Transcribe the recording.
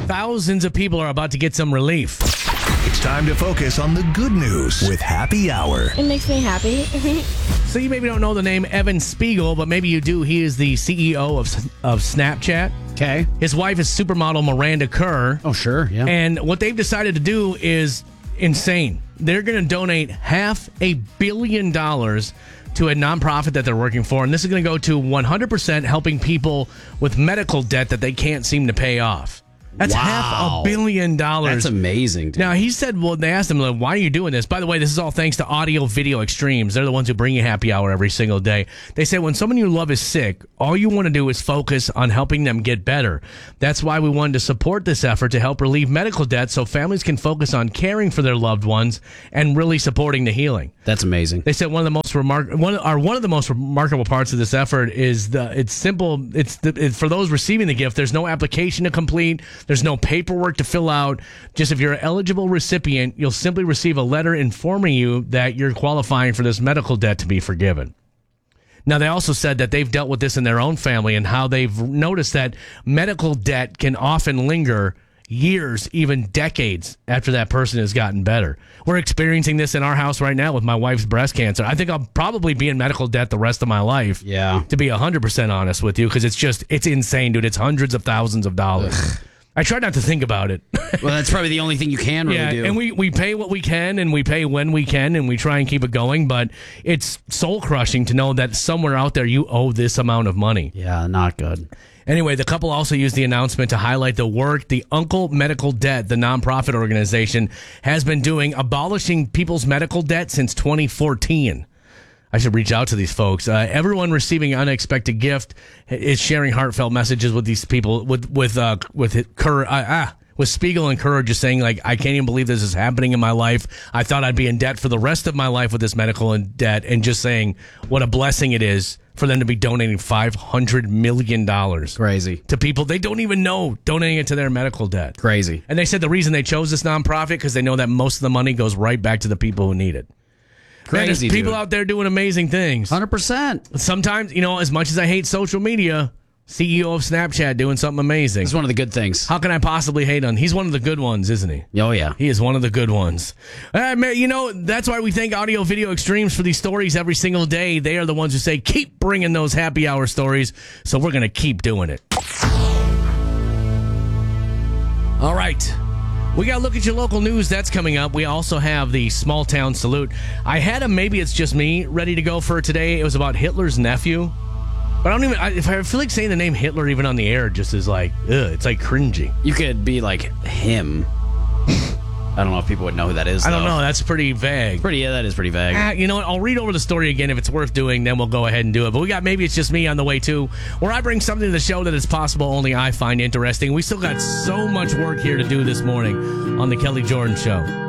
Thousands of people are about to get some relief. It's time to focus on the good news with Happy Hour. It makes me happy. So you maybe don't know the name Evan Spiegel, but maybe you do. He is the CEO of Snapchat. Okay. His wife is supermodel Miranda Kerr. Oh, sure. Yeah. And what they've decided to do is insane. They're going to donate $500 million to a nonprofit that they're working for. And this is going to go to 100% helping people with medical debt that they can't seem to pay off. That's Wow. $500 million. That's amazing, dude. Now, he said, well, they asked him, like, why are you doing this? By the way, this is all thanks to Audio Video Extremes. They're the ones who bring you Happy Hour every single day. They say when someone you love is sick, all you want to do is focus on helping them get better. That's why we wanted to support this effort to help relieve medical debt so families can focus on caring for their loved ones and really supporting the healing. That's amazing. They said one of the most remarkable parts of this effort is it's simple. For those receiving the gift, there's no application to complete. There's no paperwork to fill out. Just if you're an eligible recipient, you'll simply receive a letter informing you that you're qualifying for this medical debt to be forgiven. Now, they also said that they've dealt with this in their own family and how they've noticed that medical debt can often linger years, even decades after that person has gotten better. We're experiencing this in our house right now with my wife's breast cancer. I think I'll probably be in medical debt the rest of my life. Yeah. To be 100% honest with you, because it's insane, dude. It's hundreds of thousands of dollars. Ugh. I try not to think about it. Well, that's probably the only thing you can really do. And we pay what we can, and we pay when we can, and we try and keep it going. But it's soul-crushing to know that somewhere out there you owe this amount of money. Yeah, not good. Anyway, the couple also used the announcement to highlight the work the Uncle Medical Debt, the nonprofit organization, has been doing, abolishing people's medical debt since 2014. I should reach out to these folks. Everyone receiving an unexpected gift is sharing heartfelt messages with these people, with Spiegel and Kerr, just saying, like, I can't even believe this is happening in my life. I thought I'd be in debt for the rest of my life with this medical debt, and just saying what a blessing it is for them to be donating $500 million. Crazy. To people they don't even know, donating it to their medical debt. Crazy. And they said the reason they chose this nonprofit because they know that most of the money goes right back to the people who need it. Crazy. Man, there's people out there doing amazing things. 100%. Sometimes, as much as I hate social media, CEO of Snapchat doing something amazing. It's one of the good things. How can I possibly hate on? He's one of the good ones, isn't he? Oh, yeah. He is one of the good ones. That's why we thank Audio Video Extremes for these stories every single day. They are the ones who say, keep bringing those happy hour stories, so we're going to keep doing it. All right. We got to look at your local news. That's coming up. We also have the small town salute. I had a Maybe It's Just Me ready to go for today. It was about Hitler's nephew. But I feel like saying the name Hitler even on the air just is like, it's like cringy. You could be like him. I don't know if people would know who that is, though. I don't know. That's pretty vague. That is pretty vague. You know what? I'll read over the story again. If it's worth doing, then we'll go ahead and do it. But we got Maybe It's Just Me on the way, too, where I bring something to the show that is possible only I find interesting. We still got so much work here to do this morning on The Kelly Jordan Show.